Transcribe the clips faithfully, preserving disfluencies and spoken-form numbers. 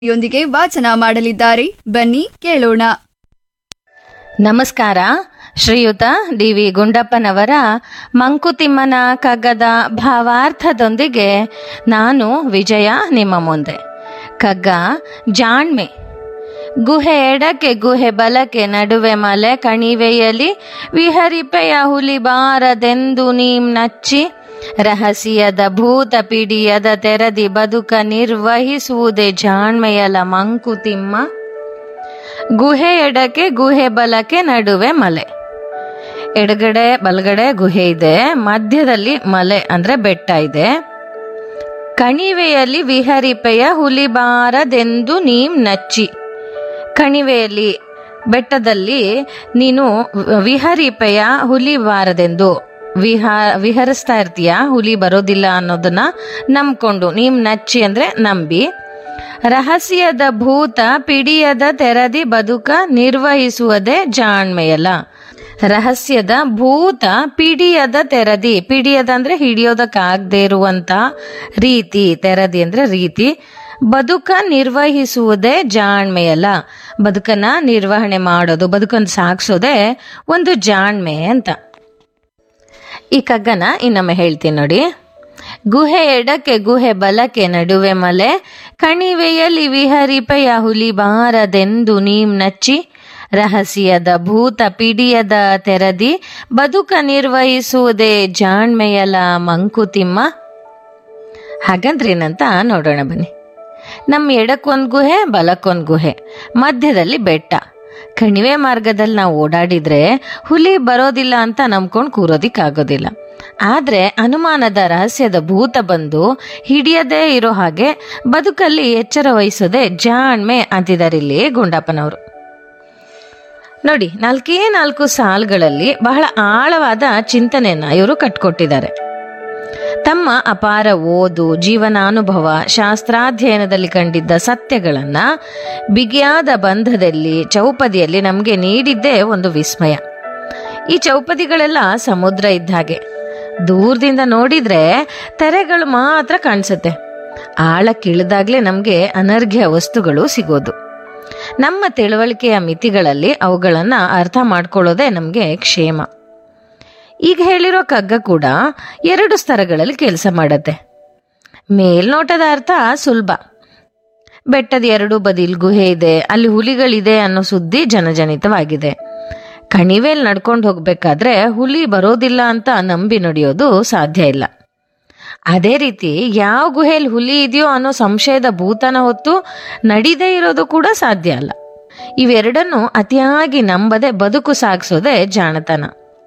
ಯೊಂದಿಗೆ ವಾಚನ ಮಾಡಲಿದ್ದಾರೆ. ಬನ್ನಿ ಕೇಳೋಣ. ನಮಸ್ಕಾರ. ಶ್ರೀಯುತ ಡಿ ವಿ ಗುಂಡಪ್ಪನವರ ಮಂಕುತಿಮ್ಮನ ಕಗ್ಗದ ಭಾವಾರ್ಥದೊಂದಿಗೆ ನಾನು ವಿಜಯ ನಿಮ್ಮ ಮುಂದೆ. ಕಗ್ಗ ಜಾಣ್ಮೆ. ಗುಹೆ ಎಡಕ್ಕೆ ಗುಹೆ ಬಲಕ್ಕೆ ನಡುವೆ ಮಲೆ ಕಣಿವೆಯಲ್ಲಿ ವಿಹರಿಪೆಯ ಹುಲಿ ಬಾರದೆಂದು ನೀಂ ನಚ್ಚಿ ರಹಸ್ಯದ ಭೂತ ಪಿಡಿಯದ ತೆರದಿ ಬದುಕ ನಿರ್ವಹಿಸುವುದೇ ಜಾಣ್ಮೆಯಲ ಮಂಕುತಿಮ್ಮ. ಗುಹೆ ಎಡಕ್ಕೆ ಗುಹೆ ಬಲಕ್ಕೆ ನಡುವೆ ಮಲೆ. ಎಡಗಡೆ ಬಲಗಡೆ ಗುಹೆ ಇದೆ, ಮಧ್ಯದಲ್ಲಿ ಮಲೆ ಅಂದ್ರೆ ಬೆಟ್ಟ ಇದೆ. ಕಣಿವೆಯಲ್ಲಿ ವಿಹರಿಪೆಯ ಹುಲಿ ಬಾರದೆಂದು ನೀಂ ನಚ್ಚಿ. ಕಣಿವೆಯಲ್ಲಿ ಬೆಟ್ಟದಲ್ಲಿ ನೀನು ವಿಹರಿಪೆಯ ಹುಲಿ ಬಾರದೆಂದು ವಿಹ ವಿಹರಿಸ್ತಾ ಇರ್ತೀಯ, ಹುಲಿ ಬರೋದಿಲ್ಲ ಅನ್ನೋದನ್ನ ನಂಬ್ಕೊಂಡು, ನೀಮ್ ನಚ್ಚಿ ಅಂದ್ರೆ ನಂಬಿ, ರಹಸ್ಯದ ಭೂತ ಪಿಡಿಯದ ತೆರದಿ ಬದುಕ ನಿರ್ವಹಿಸುವುದೇ ಜಾಣ್ಮೆಯಲ್ಲ. ರಹಸ್ಯದ ಭೂತ ಪಿಡಿಯದ ತೆರದಿ, ಪಿಡಿಯದ ಅಂದ್ರೆ ಹಿಡಿಯೋದಕ್ಕಾಗದೇ ಇರುವಂತ ರೀತಿ, ತೆರದಿ ಅಂದ್ರೆ ರೀತಿ, ಬದುಕ ನಿರ್ವಹಿಸುವುದೇ ಜಾಣ್ಮೆಯಲ್ಲ. ಬದುಕನ್ನ ನಿರ್ವಹಣೆ ಮಾಡೋದು, ಬದುಕನ್ನು ಸಾಗಿಸೋದೇ ಒಂದು ಜಾಣ್ಮೆ ಅಂತ. ಈ ಕಗ್ಗನ ಇನ್ನೊಮ್ಮೆ ಹೇಳ್ತೀನಿ ನೋಡಿ. ಗುಹೆ ಎಡಕ್ಕೆ ಗುಹೆ ಬಲಕ್ಕೆ ನಡುವೆ ಮಲೆ ಕಣಿವೆಯಲ್ಲಿ ವಿಹರಿಪೆಯ ಹುಲಿ ಬಾರದೆಂದು ನೀಂ ನಚ್ಚಿ ರಹಸ್ಯದ ಭೂತ ಪಿಡಿಯದ ತೆರದಿ ಬದುಕ ನಿರ್ವಹಿಸುವುದೇ ಜಾಣ್ಮೆಯಲ ಮಂಕುತಿಮ್ಮ. ಹಾಗಂದ್ರೇನಂತ ನೋಡೋಣ ಬನ್ನಿ. ನಮ್ಮ ಎಡಕ್ಕೊಂದು ಗುಹೆ, ಬಲಕ್ಕೊಂದು ಗುಹೆ, ಮಧ್ಯದಲ್ಲಿ ಬೆಟ್ಟ. ಕಣಿವೆ ಮಾರ್ಗದಲ್ಲಿ ನಾವು ಓಡಾಡಿದ್ರೆ ಹುಲಿ ಬರೋದಿಲ್ಲ ಅಂತ ನಂಬ್ಕೊಂಡು ಕೂರೋದಿಕ್ಕಾಗೋದಿಲ್ಲ. ಆದ್ರೆ ಅನುಮಾನದ ರಹಸ್ಯದ ಭೂತ ಬಂದು ಹಿಡಿಯದೇ ಇರೋ ಹಾಗೆ ಬದುಕಲ್ಲಿ ಎಚ್ಚರ ವಹಿಸೋದೆ ಜಾಣ್ಮೆ ಅಂತಿದ್ದಾರೆ ಇಲ್ಲಿ ಗುಂಡಪ್ಪನವರು. ನೋಡಿ, ನಾಲ್ಕೇ ನಾಲ್ಕು ಸಾಲುಗಳಲ್ಲಿ ಬಹಳ ಆಳವಾದ ಚಿಂತನೆಯನ್ನ ಇವರು ಕಟ್ಕೊಟ್ಟಿದ್ದಾರೆ. ತಮ್ಮ ಅಪಾರ ಓದು, ಜೀವನಾನುಭವ, ಶಾಸ್ತ್ರಾಧ್ಯಯನದಲ್ಲಿ ಕಂಡಿದ್ದ ಸತ್ಯಗಳನ್ನ ಬಿಗಿಯಾದ ಬಂಧದಲ್ಲಿ, ಚೌಪದಿಯಲ್ಲಿ ನಮಗೆ ನೀಡಿದ್ದೇ ಒಂದು ವಿಸ್ಮಯ. ಈ ಚೌಪದಿಗಳೆಲ್ಲ ಸಮುದ್ರ ಇದ್ದ ಹಾಗೆ. ದೂರದಿಂದ ನೋಡಿದ್ರೆ ತೆರೆಗಳು ಮಾತ್ರ ಕಾಣಿಸುತ್ತೆ. ಆಳಕ್ಕಿಳಿದಾಗ್ಲೇ ನಮಗೆ ಅನರ್ಘ್ಯ ವಸ್ತುಗಳು ಸಿಗೋದು. ನಮ್ಮ ತಿಳುವಳಿಕೆಯ ಮಿತಿಗಳಲ್ಲಿ ಅವುಗಳನ್ನ ಅರ್ಥ ಮಾಡ್ಕೊಳ್ಳೋದೇ ನಮಗೆ ಕ್ಷೇಮ. ಈಗ ಹೇಳಿರೋ ಕಗ್ಗ ಕೂಡ ಎರಡು ಸ್ತರಗಳಲ್ಲಿ ಕೆಲಸ ಮಾಡತ್ತೆ. ಮೇಲ್ನೋಟದ ಅರ್ಥ ಸುಲಭ. ಬೆಟ್ಟದ ಎರಡು ಬದಿಲ್ ಗುಹೆ ಇದೆ, ಅಲ್ಲಿ ಹುಲಿಗಳಿದೆ ಅನ್ನೋ ಸುದ್ದಿ ಜನಜನಿತವಾಗಿದೆ. ಕಣಿವೆಯಲ್ಲಿ ನಡ್ಕೊಂಡು ಹೋಗ್ಬೇಕಾದ್ರೆ ಹುಲಿ ಬರೋದಿಲ್ಲ ಅಂತ ನಂಬಿ ನಡೆಯೋದು ಸಾಧ್ಯ ಇಲ್ಲ. ಅದೇ ರೀತಿ ಯಾವ ಗುಹೆಯಲ್ಲಿ ಹುಲಿ ಇದೆಯೋ ಅನ್ನೋ ಸಂಶಯದ ಭೂತನ ಹೊತ್ತು ನಡಿದೇ ಇರೋದು ಕೂಡ ಸಾಧ್ಯ ಅಲ್ಲ. ಇವೆರಡನ್ನು ಅತಿಯಾಗಿ ನಂಬದೆ ಬದುಕು ಸಾಗಿಸೋದೇ ಜಾಣತನ.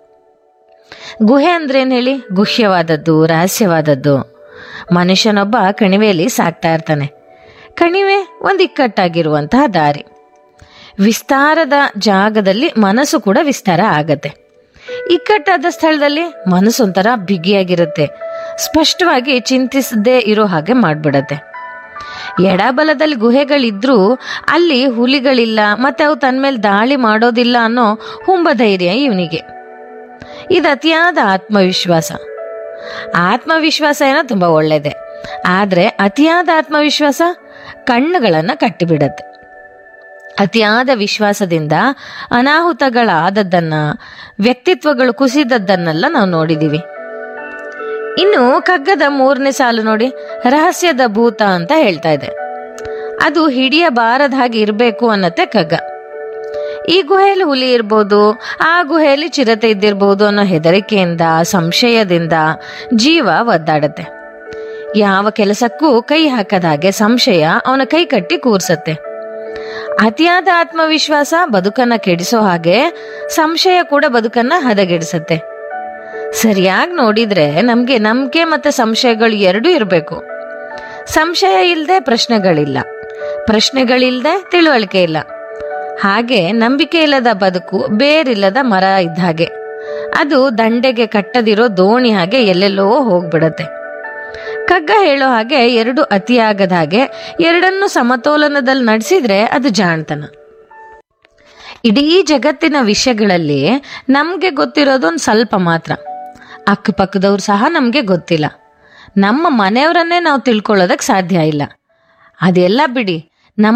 ಗುಹೆ ಅಂದ್ರೇನ್ ಹೇಳಿ? ಗುಹ್ಯವಾದದ್ದು, ರಹಸ್ಯವಾದದ್ದು. ಮನುಷ್ಯನೊಬ್ಬ ಕಣಿವೆಯಲ್ಲಿ ಸಾಕ್ತಾ ಇರ್ತಾನೆ. ಕಣಿವೆ ಒಂದು ಇಕ್ಕಟ್ಟಾಗಿರುವಂತಹ ದಾರಿ. ವಿಸ್ತಾರದ ಜಾಗದಲ್ಲಿ ಮನಸ್ಸು ಕೂಡ ವಿಸ್ತಾರ ಆಗತ್ತೆ. ಇಕ್ಕಟ್ಟಾದ ಸ್ಥಳದಲ್ಲಿ ಮನಸ್ಸೊಂಥರ ಬಿಗಿಯಾಗಿರುತ್ತೆ, ಸ್ಪಷ್ಟವಾಗಿ ಚಿಂತಿಸದೇ ಇರೋ ಹಾಗೆ ಮಾಡ್ಬಿಡತ್ತೆ. ಎಡಬಲದಲ್ಲಿ ಗುಹೆಗಳಿದ್ರೂ ಅಲ್ಲಿ ಹುಲಿಗಳಿಲ್ಲ, ಮತ್ತೆ ಅವು ತನ್ನ ಮೇಲೆ ದಾಳಿ ಮಾಡೋದಿಲ್ಲ ಅನ್ನೋ ಹುಂಬಧೈರ್ಯ ಇವನಿಗೆ. ಇದು ಅತಿಯಾದ ಆತ್ಮವಿಶ್ವಾಸ. ಆತ್ಮವಿಶ್ವಾಸ ಏನೋ ತುಂಬಾ ಒಳ್ಳೇದೆ, ಆದ್ರೆ ಅತಿಯಾದ ಆತ್ಮವಿಶ್ವಾಸ ಕಣ್ಣುಗಳನ್ನ ಕಟ್ಟಿಬಿಡತ್ತೆ. ಅತಿಯಾದ ವಿಶ್ವಾಸದಿಂದ ಅನಾಹುತಗಳಾದದ್ದನ್ನ, ವ್ಯಕ್ತಿತ್ವಗಳು ಕುಸಿದದ್ದನ್ನೆಲ್ಲ ನಾವು ನೋಡಿದೀವಿ. ಇನ್ನು ಕಗ್ಗದ ಮೂರನೇ ಸಾಲು ನೋಡಿ, ರಹಸ್ಯದ ಭೂತ ಅಂತ ಹೇಳ್ತಾ ಇದೆ. ಅದು ಹಿಡಿಯಬಾರದ ಹಾಗೆ ಇರಬೇಕು ಅನ್ನತ್ತೆ ಕಗ್ಗ. ಈ ಗುಹೆಯಲ್ಲಿ ಹುಲಿ ಇರ್ಬೋದು, ಆ ಗುಹೆಯಲ್ಲಿ ಚಿರತೆ ಇದ್ದಿರ್ಬೋದು ಅನ್ನೋ ಹೆದರಿಕೆಯಿಂದ, ಸಂಶಯದಿಂದ ಜೀವ ಒದ್ದಾಡತ್ತೆ. ಯಾವ ಕೆಲಸಕ್ಕೂ ಕೈ ಹಾಕದ ಹಾಗೆ ಸಂಶಯ ಅವನ ಕೈ ಕಟ್ಟಿ ಕೂರ್ಸತ್ತೆ. ಅತಿಯಾದ ಆತ್ಮವಿಶ್ವಾಸ ಬದುಕನ್ನ ಕೆಡಿಸೋ ಹಾಗೆ ಸಂಶಯ ಕೂಡ ಬದುಕನ್ನ ಹದಗೆಡಿಸತ್ತೆ. ಸರಿಯಾಗಿ ನೋಡಿದ್ರೆ ನಮ್ಗೆ ನಂಬಿಕೆ ಮತ್ತೆ ಸಂಶಯಗಳು ಎರಡೂ ಇರಬೇಕು. ಸಂಶಯ ಇಲ್ಲದೆ ಪ್ರಶ್ನೆಗಳಿಲ್ಲ, ಪ್ರಶ್ನೆಗಳಿಲ್ಲದೆ ತಿಳುವಳಿಕೆ ಇಲ್ಲ. ಹಾಗೆ ನಂಬಿಕೆ ಇಲ್ಲದ ಬದುಕು ಬೇರಿಲ್ಲದ ಮರ ಇದ್ದ ಹಾಗೆ. ಅದು ದಂಡೆಗೆ ಕಟ್ಟದಿರೋ ದೋಣಿ ಹಾಗೆ ಎಲ್ಲೆಲ್ಲೋ ಹೋಗ್ಬಿಡತ್ತೆ. ಕಗ್ಗ ಹೇಳೋ ಹಾಗೆ ಎರಡು ಅತಿಯಾಗದ ಹಾಗೆ ಎರಡನ್ನು ಸಮತೋಲನದಲ್ಲಿ ನಡೆಸಿದ್ರೆ ಅದು ಜಾಣತನ. ಇಡೀ ಜಗತ್ತಿನ ವಿಷಯಗಳಲ್ಲಿ ನಮ್ಗೆ ಗೊತ್ತಿರೋದೊಂದು ಸ್ವಲ್ಪ ಮಾತ್ರ. ಅಕ್ಕಪಕ್ಕದವ್ರು ಸಹ ನಮ್ಗೆ ಗೊತ್ತಿಲ್ಲ. ನಮ್ಮ ಮನೆಯವರನ್ನೇ ನಾವು ತಿಳ್ಕೊಳ್ಳೋದಕ್ಕೆ ಸಾಧ್ಯ ಇಲ್ಲ. ಅದೆಲ್ಲ ಬಿಡಿ,